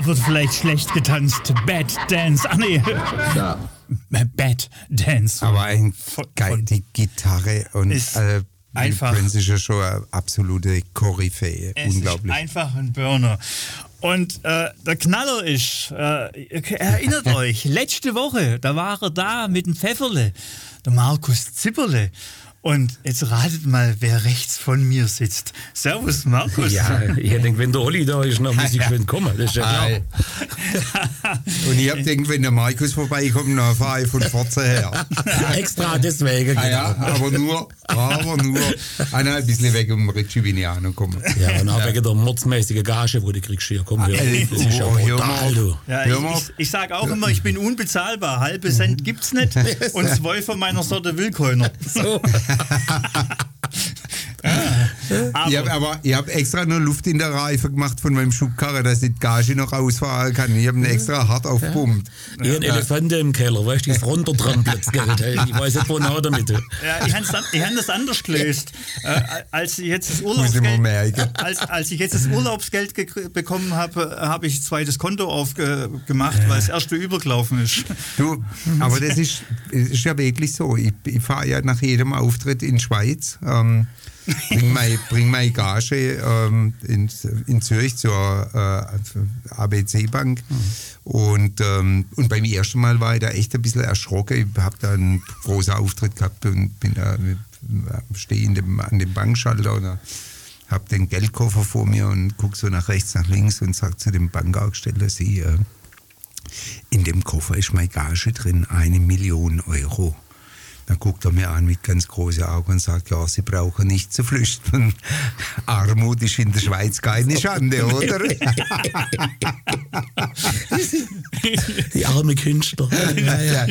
Da wird vielleicht schlecht getanzt. Bad Dance. Ach nee. Ja. Bad Dance. Aber geil, die Gitarre und einfach. Prince ist ja schon eine absolute Koryphäe. Unglaublich. Ist einfach ein Burner. Und der Knaller ist, erinnert euch, letzte Woche, da war er da mit dem Pfefferle, der Markus Zipperle. Und jetzt ratet mal, wer rechts von mir sitzt. Servus, Markus. Ja, ich denke, wenn der Olli da ist, dann muss ich schön kommen. Das ist ja klar. Und ich habe gedacht, wenn der Markus vorbeikommt, dann fahre ich von Forza her. Extra deswegen. Ja, aber nur ein bisschen weg um Richie bin ich auch noch gekommen. Ja, und auch wegen der mordsmäßigen Gage, wo du kriegst hier. Komm, das ist ja brutal, du. Ja, ich sage auch immer, ich bin unbezahlbar. Halbe Cent gibt's nicht und 2 von meiner Sorte will keiner. So. Ich habe extra noch Luft in der Reife gemacht von meinem Schubkarre, dass ich die Gage noch ausfahren kann. Ich habe ihn extra hart aufgepumpt. Ich habe einen Elefanten im Keller, weißt du, das runtertrampelt. Ich weiß nicht, wo nach damit. Ja, ich habe das anders gelöst. Als ich jetzt das Urlaubsgeld bekommen habe, habe ich 2. Konto aufgemacht, weil das erste übergelaufen ist. Du, aber das ist ja wirklich so. Ich fahre ja nach jedem Auftritt in die Schweiz. Bring meine Gage in Zürich zur ABC-Bank. Und beim ersten Mal war ich da echt ein bisschen erschrocken. Ich habe da einen großen Auftritt gehabt und stehe an dem Bankschalter und habe den Geldkoffer vor mir und gucke so nach rechts, nach links und sage zu dem Bankangestellten, in dem Koffer ist meine Gage drin, 1 Million Euro. Dann guckt er mir an mit ganz großen Augen und sagt, ja, Sie brauchen nicht zu flüchten. Armut ist in der Schweiz keine Schande, oder? Die arme Künstler. Ja.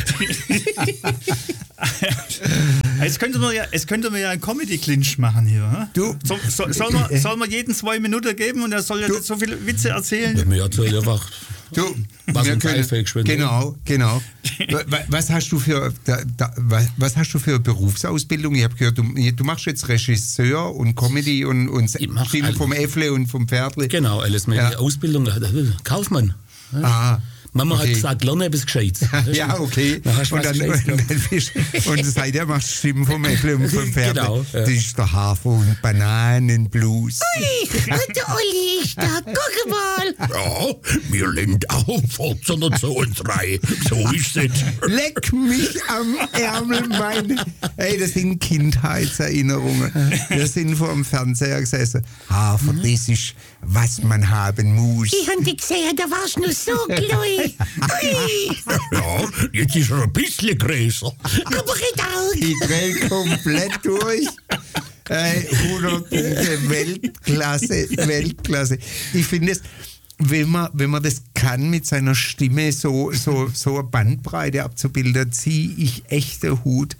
Jetzt könnte man ja einen Comedy-Clinch machen hier. Du, soll man jeden 2 Minuten geben und er soll ja nicht so viele Witze erzählen? Ja, mir erzählt einfach. Du, was ein Geilfake. Genau. Was hast du für Berufsausbildung? Ich habe gehört, du machst jetzt Regisseur und Comedy und Stimme vom Äffle und vom Pferdle. Genau, alles mit Ausbildung. Kaufmann. Ah. Mama hat gesagt, lerne etwas Gescheites. Ja, okay. Und seitdem machst du Stimmen vom Äffle und vom Pferdle. Genau. Ja. Das ist der Hafer- und Bananenblues. Ui, der Olli ist da, guck mal. Ja, mir lehnt auf 1402. So ist es. Leck mich am Ärmel, das sind Kindheitserinnerungen. Wir sind vor dem Fernseher gesessen. Hafer, das ist, was man haben muss. Ich hab dich gesehen, da warst du nur so klein. Ui. Ja, jetzt ist er ein bisschen größer. Aber red auch. Ich dreh komplett durch. 100 Punkte, Weltklasse. Ich finde es, wenn man das kann, mit seiner Stimme so eine Bandbreite abzubilden, ziehe ich echt den Hut.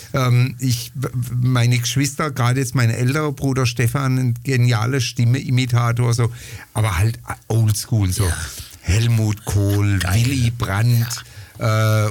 Meine Geschwister, gerade jetzt mein älterer Bruder Stefan, ein genialer Stimme-Imitator, so, aber halt oldschool, so. Ja. Helmut Kohl, geil. Willy Brandt. Ja.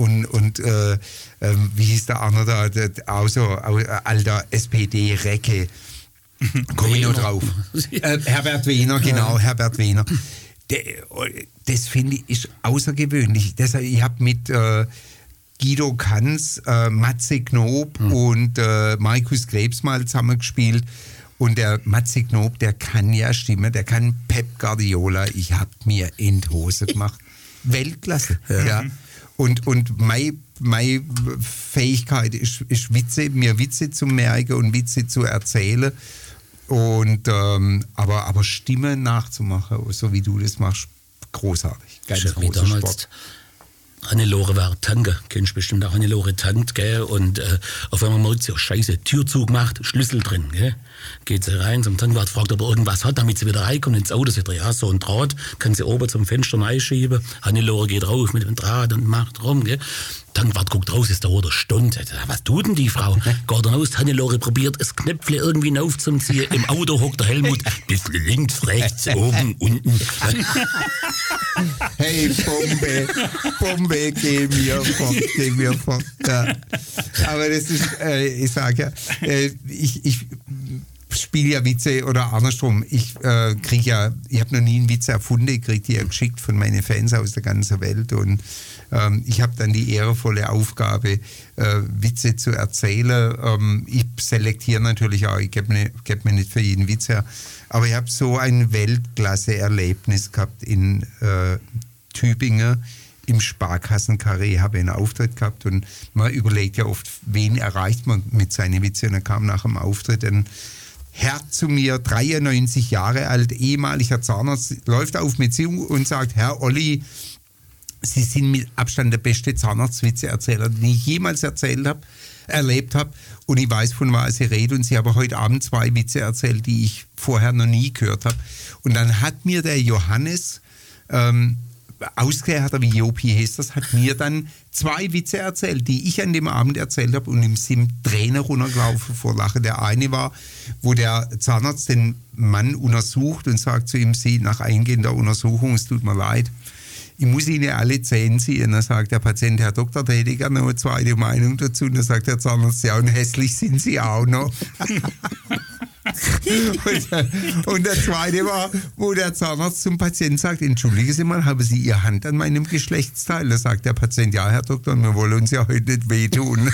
Wie hieß der andere da, auch so alter SPD-Recke. Komme ich noch drauf. Herbert Wehner, genau, Herbert Wehner. Das finde ich ist außergewöhnlich. Deshalb, ich habe mit Guido Kanz, Matze Knob und Markus Krebs mal zusammengespielt. Und der Matze Knob, der kann ja Stimme, der kann Pep Guardiola. Ich habe mir in die Hose gemacht. Weltklasse. Ja. Und meine Fähigkeit ist mir Witze zu merken und Witze zu erzählen. Und, aber Stimme nachzumachen, so wie du das machst, großartig. Ganz großer Sport. Hannelore war Tanke, kennst bestimmt auch Hannelore tankt, gell? Und auf einmal merkt sie, oh Scheiße, Tür zugemacht, Schlüssel drin, gell? Geht sie rein zum Tankwart, fragt, ob er irgendwas hat, damit sie wieder reinkommt ins Auto. Sagt er, ja, so ein Draht, kann sie oben zum Fenster reinschieben. Hannelore geht rauf mit dem Draht und macht rum, gell? Tankwart guckt raus, ist da eine Stunde. Was tut denn die Frau? Geht dann aus, Hannelore probiert, das Knöpfle irgendwie aufzuziehen. Im Auto hockt der Helmut, bisschen links, rechts, oben, unten. Hey, Bombe, geh mir fort. Ja. Aber das ist, ich sage ja, ich spiele ja Witze oder andersrum. Ich habe noch nie einen Witz erfunden, ich kriege die ja geschickt von meinen Fans aus der ganzen Welt und ich habe dann die ehrenvolle Aufgabe, Witze zu erzählen. Ich selektiere natürlich auch, ich gebe mir nicht für jeden Witz her, aber ich habe so ein Weltklasse-Erlebnis gehabt in Tübingen. Im Sparkassenkarree habe ich einen Auftritt gehabt und man überlegt ja oft, wen erreicht man mit seinen Witzen. Und dann kam nach dem Auftritt ein Herr zu mir, 93 Jahre alt, ehemaliger Zahnarzt, läuft auf mich zu und sagt, Herr Olli, Sie sind mit Abstand der beste Zahnarztwitze-Erzähler, den ich jemals erlebt habe. Und ich weiß, von was Sie reden. Und Sie haben heute Abend 2 Witze erzählt, die ich vorher noch nie gehört habe. Und dann hat mir der Johannes ausgeklärt, wie Jopi heißt das, hat mir dann 2 Witze erzählt, die ich an dem Abend erzählt habe und ihm sind Tränen runtergelaufen vor Lachen. Der eine war, wo der Zahnarzt den Mann untersucht und sagt zu ihm, Sie, nach eingehender Untersuchung, es tut mir leid, ich muss Ihnen alle Zähne ziehen. Dann sagt der Patient, Herr Doktor, da hätte ich gerne noch eine zweite Meinung dazu. Und dann sagt der Zahnarzt, ja, und hässlich sind Sie auch noch. Und der zweite war, wo der Zahnarzt zum Patienten sagt, entschuldigen Sie mal, haben Sie Ihre Hand an meinem Geschlechtsteil? Da sagt der Patient, ja, Herr Doktor, wir wollen uns ja heute nicht wehtun.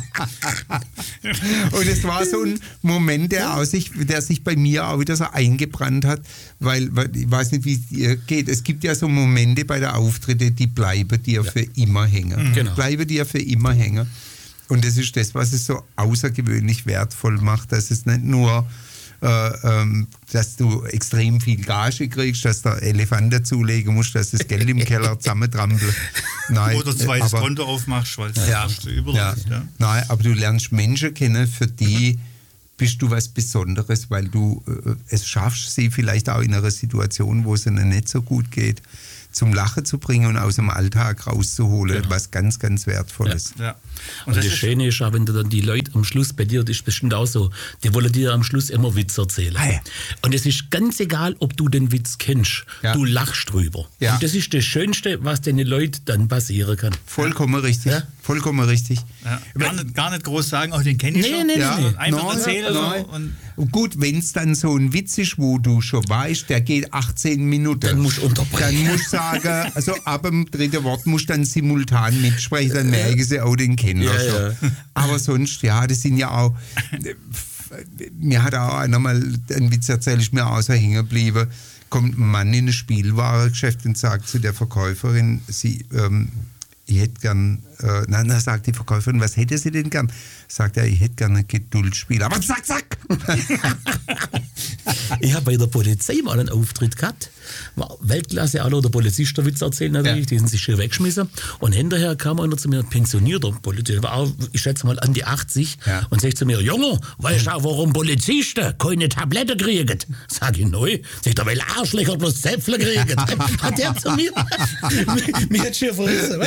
Und es war so ein Moment, der sich bei mir auch wieder so eingebrannt hat, weil ich weiß nicht, wie es dir geht. Es gibt ja so Momente bei der Auftritte, die bleiben dir für immer hängen. Genau. Bleiben dir für immer hängen. Und das ist das, was es so außergewöhnlich wertvoll macht, dass es nicht nur, dass du extrem viel Gage kriegst, dass der Elefant dazulegen musst, dass das Geld im Keller zusammentrampelt. Nein, oder 2 Konto aufmachst, weil es überall ist. Ja. Nein, aber du lernst Menschen kennen, für die bist du was Besonderes, weil du es schaffst, sie vielleicht auch in einer Situation, wo es ihnen nicht so gut geht, zum Lachen zu bringen und aus dem Alltag rauszuholen, genau. Was ganz, ganz Wertvolles. Ja. Und das Schöne ist auch, wenn du dann die Leute am Schluss, bei dir, das ist bestimmt auch so, die wollen dir am Schluss immer Witz erzählen. Ja. Und es ist ganz egal, ob du den Witz kennst, du lachst drüber. Ja. Und das ist das Schönste, was den Leuten dann passieren kann. Vollkommen richtig. Ja. Vollkommen richtig. Ja. Gar nicht groß sagen, den kenne ich schon. Nee. Einfach erzählen. Und gut, wenn es dann so ein Witz ist, wo du schon weißt, der geht 18 Minuten. Dann musst du unterbrechen. Dann musst du sagen, also ab dem 3. Wort musst du dann simultan mitsprechen, dann merken sie auch den Kenner schon. Ja. Aber sonst, das sind ja auch, mir hat auch einer mal einen Witz erzählt, ist mir auch so hängen geblieben, kommt ein Mann in ein Spielwarengeschäft und sagt zu der Verkäuferin, ich hätte gern, dann sagt die Verkäuferin, was hätte sie denn gern? Sagt er, ich hätte gern ein Geduldsspiel. Aber zack! Ich habe bei der Polizei mal einen Auftritt gehabt. War Weltklasse, alle der Polizist der Witz erzählt natürlich, die sind sich schön weggeschmissen. Und hinterher kam einer zu mir, ein pensionierter Polizist, war auch, ich schätze mal an die 80, und sagt zu mir, Junge, weißt du auch, warum Polizisten keine Tablette kriegen? Sag ich, neu. Sagt er, weil Arschlöcher bloß Zäpfle kriegen. Hat der zu mir? Mir hat schon verrissen,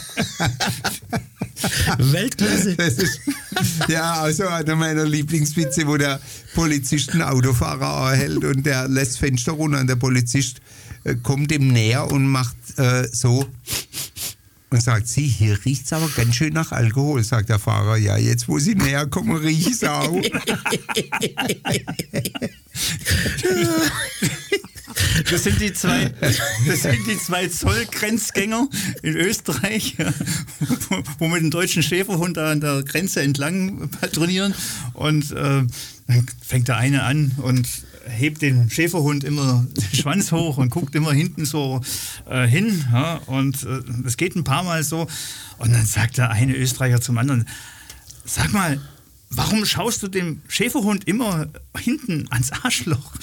Weltklasse. Das ist, also einer meiner Lieblingswitze, wo der Polizist einen Autofahrer hält und der lässt Fenster runter und der Polizist kommt ihm näher und macht so und sagt, Sie, hier riecht es aber ganz schön nach Alkohol, sagt der Fahrer. Ja, jetzt wo Sie näher kommen, riecht es auch. Das sind die zwei Zollgrenzgänger in Österreich, wo mit dem deutschen Schäferhund da an der Grenze entlang patrouillieren. Und dann fängt der eine an und hebt den Schäferhund immer den Schwanz hoch und guckt immer hinten so hin. Ja, und das geht ein paar Mal so. Und dann sagt der eine Österreicher zum anderen, sag mal, warum schaust du dem Schäferhund immer hinten ans Arschloch?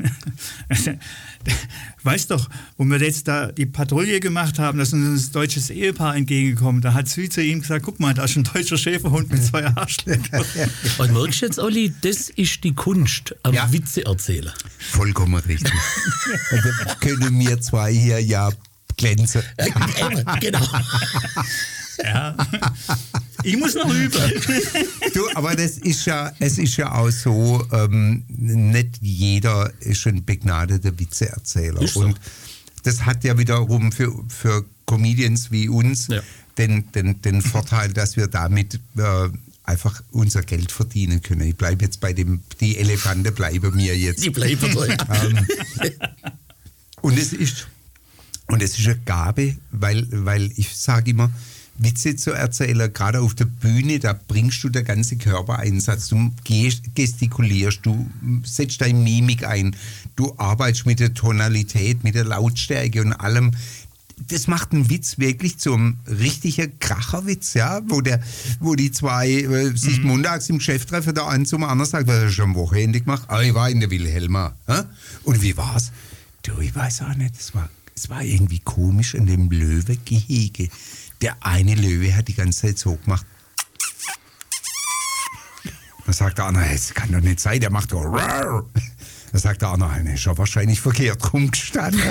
Weißt doch, wo wir jetzt da die Patrouille gemacht haben, da ist uns ein deutsches Ehepaar entgegengekommen. Da hat sie zu ihm gesagt, guck mal, da ist ein deutscher Schäferhund mit 2 Arschlöchern. Und merkst du jetzt, Olli, das ist die Kunst am Witze erzählen. Vollkommen richtig. Da können wir 2 hier glänzen. Genau. Ja. Ich muss noch üben. Du, aber es ist ja auch so, nicht jeder ist ein begnadeter Witzeerzähler. So. Und das hat ja wiederum für Comedians wie uns den Vorteil, dass wir damit einfach unser Geld verdienen können. Ich bleibe jetzt bei die Elefanten bleiben mir jetzt. Die bleiben so, ja. Und es ist eine Gabe, weil ich sage immer, Witze zu erzählen, gerade auf der Bühne, da bringst du den ganzen Körpereinsatz, du gestikulierst, du setzt deine Mimik ein, du arbeitest mit der Tonalität, mit der Lautstärke und allem. Das macht einen Witz wirklich zum richtigen Kracherwitz, ja, wo die zwei sich montags im Geschäft treffen, der eine zum anderen sagt, was hast du am Wochenende gemacht? Ah, ich war in der Wilhelma. Hä? Und wie war's? Du, ich weiß auch nicht, es war irgendwie komisch in dem Löwegehege. Der eine Löwe hat die ganze Zeit so gemacht. Dann sagt der andere, das kann doch nicht sein, der macht doch Rar. Dann sagt der andere, ist ja wahrscheinlich verkehrt rumgestanden.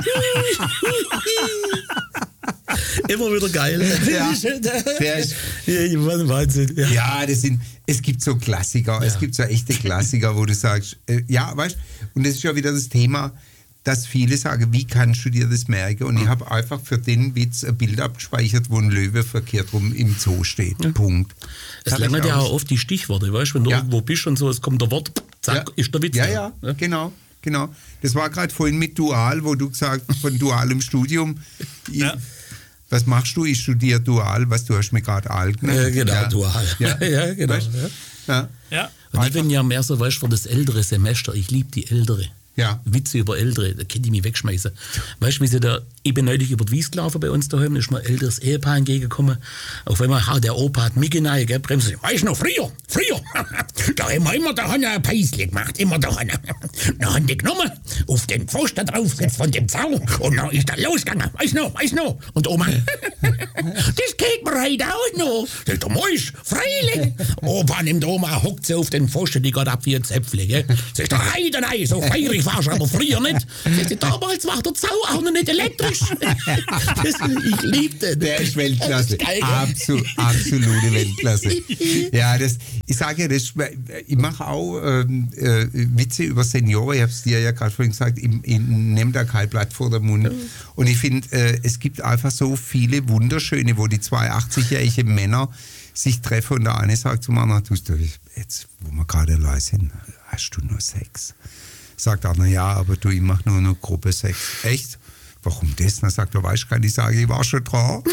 Immer wieder geil. Ja, der ist, Wahnsinn. Ja. ja, es gibt so Klassiker, es gibt so echte Klassiker, wo du sagst, ja, weißt du, und das ist ja wieder das Thema, dass viele sagen, wie kannst du dir das merken? Und ich habe einfach für den Witz ein Bild abgespeichert, wo ein Löwe verkehrt rum im Zoo steht. Ja. Punkt. Es langt ja auch oft die Stichworte, weißt du, wenn du irgendwo bist und so, es kommt der Wort, zack, ist der Witz. Ja, genau. Das war gerade vorhin mit Dual, wo du gesagt hast, von dualem Studium. Was machst du? Ich studiere Dual, was du hast mir gerade alt genannt. Genau, Dual. Ja, genau. Weißt? Ja. Und ich bin ja mehr so, weißt du, für das ältere Semester, ich liebe die Ältere. Ja. Witze über Ältere, da könnte ich mich wegschmeißen. Weißt du, wie sie da, ich bin neulich über die Wies gelaufen bei uns daheim, da ist mir ein älteres Ehepaar entgegengekommen. Auf einmal, der Opa hat mich rein, gell, bremsen. Weißt du noch, früher, da haben wir immer da ein Päisle gemacht, immer da. Da haben die genommen, auf den Pfosten draufgesetzt von dem Zaun und dann ist er losgegangen. Weißt du noch? Und Oma, das geht mir heute auch noch. Das ist der Mäusch, freilich. Opa nimmt Oma, hockt sie auf den Pfosten, die geht ab wie ein Zäpfle, gell. Das ist der Heidenei, so feirig warst du aber früher nicht. Damals war der Zaun auch noch nicht elektrisch. Ich liebe den. Der ist Weltklasse. Absolute Weltklasse. Ja, ich sage ja, ich mache auch Witze über Senioren. Ich habe es dir ja gerade vorhin gesagt, ich nehme da kein Blatt vor den Mund. Und ich finde, es gibt einfach so viele wunderschöne, wo die zwei 80-jährigen Männer sich treffen und der eine sagt zum anderen, du, jetzt, wo wir gerade allein sind, hast du nur Sex? Sagt einer, ja, aber du, ich mache nur eine Gruppe 6. Echt? Warum das? Dann sagt er, weißt du, kann ich sagen, ich war schon dran.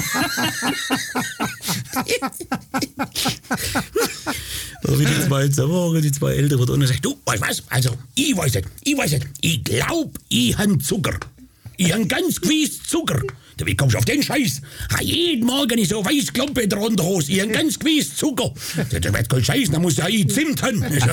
Wie die zwei zusammen, die zwei Ältere, und er sagt, du, weißt was, also, ich weiß nicht, ich glaube, ich habe Zucker. Ich habe ganz gewiss Zucker. Wie kommst du auf den Scheiß? Jeden Morgen ist so weiß Klumpe in der Unterhose. Ich habe ganz gewiss Zucker. Das wird kein Scheiß, da muss ja Zimt haben. Geil,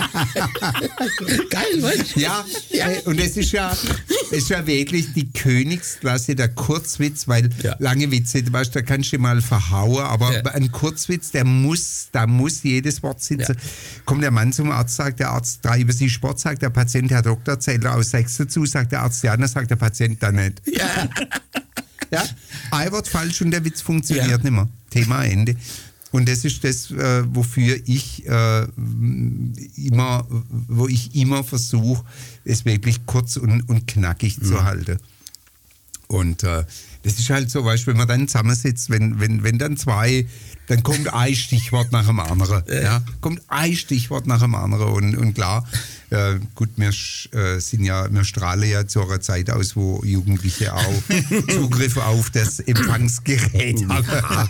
was? Ja, und es ist ja wirklich die Königsklasse, der Kurzwitz, weil lange Witze, weißt, da kannst du mal verhauen, aber ein Kurzwitz, da muss jedes Wort sitzen. Kommt der Mann zum Arzt, sagt der Arzt, treibe Sie Sport, sagt der Patient, Herr Doktor, zählt er aus 6 dazu, sagt der Arzt, ja, dann sagt der Patient dann nicht. Ja. Ja, ein Wort falsch und der Witz funktioniert nicht mehr. Thema Ende. Und das ist das, wofür ich immer versuche, es wirklich kurz und knackig zu halten. Und das ist halt so, weißt du, wenn man dann zusammensitzt, wenn dann zwei, dann kommt ein Stichwort nach dem anderen. Ja? Kommt ein Stichwort nach dem anderen. Und klar, gut, wir strahlen ja zu einer Zeit aus, wo Jugendliche auch Zugriff auf das Empfangsgerät haben.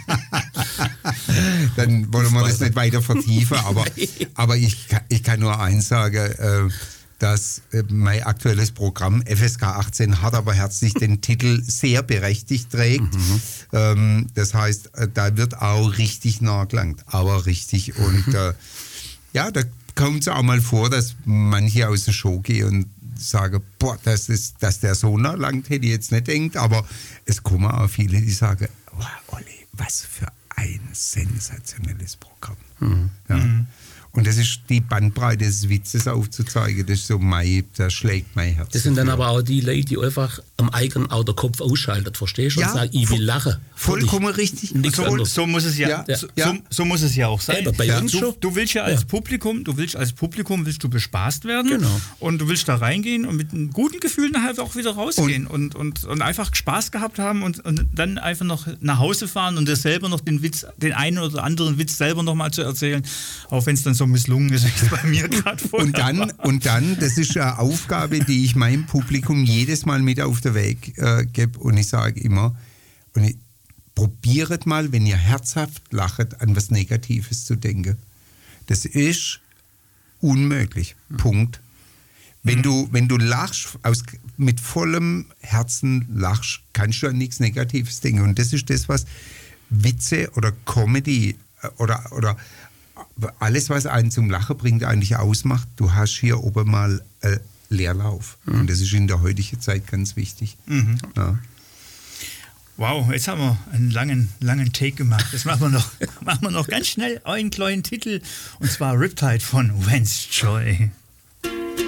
Dann wollen wir das nicht weiter vertiefen, aber ich kann nur eins sagen, dass mein aktuelles Programm FSK 18 hart aber herzlich den Titel sehr berechtigt trägt. Das heißt, da wird auch richtig nachgelangt, aber richtig. Und da kommt es auch mal vor, dass manche aus der Show gehen und sagen, boah, dass der so nachlangt, hätte ich jetzt nicht gedacht, aber es kommen auch viele, die sagen, wow, Olli, was für ein sensationelles Programm. Ja. Und das ist die Bandbreite des Witzes aufzuzeigen. Das ist so das schlägt mein Herz. Das sind dann aber auch die Leute, die einfach am eigenen Auto den Kopf ausschaltet, verstehst du? Und sagen, ich will lachen. Vollkommen richtig. So muss es ja, so muss es ja auch sein. Eben, bei uns schon. Du willst ja als Publikum, willst du bespaßt werden. Genau. Und du willst da reingehen und mit einem guten Gefühl nachher auch wieder rausgehen und einfach Spaß gehabt haben und dann einfach noch nach Hause fahren und das selber noch den einen oder anderen Witz selber noch mal zu erzählen, auch wenn es dann so misslungen ist, wie es bei mir gerade vorher und dann, das ist eine Aufgabe, die ich meinem Publikum jedes Mal mit auf den Weg gebe und ich sage immer, probiert mal, wenn ihr herzhaft lacht, an was Negatives zu denken. Das ist unmöglich. Punkt. Wenn du lachst, mit vollem Herzen lachst, kannst du an nichts Negatives denken. Und das ist das, was Witze oder Comedy oder alles, was einen zum Lachen bringt, eigentlich ausmacht. Du hast hier oben mal Leerlauf. Und das ist in der heutigen Zeit ganz wichtig. Ja. Wow, jetzt haben wir einen langen Take gemacht. Jetzt machen wir noch ganz schnell einen kleinen Titel, und zwar Riptide von Vance Joy.